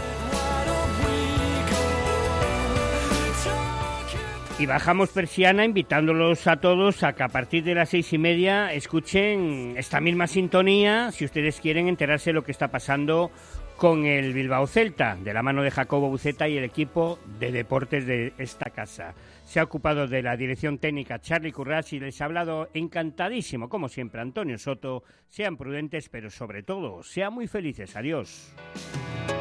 Y bajamos persiana invitándolos a todos a que a partir de las seis y media escuchen esta misma sintonía, si ustedes quieren enterarse de lo que está pasando con el Bilbao Celta, de la mano de Jacobo Buceta y el equipo de deportes de esta casa. Se ha ocupado de la dirección técnica Charlie Currás y les ha hablado encantadísimo, como siempre, Antonio Soto. Sean prudentes, pero sobre todo, sean muy felices. Adiós.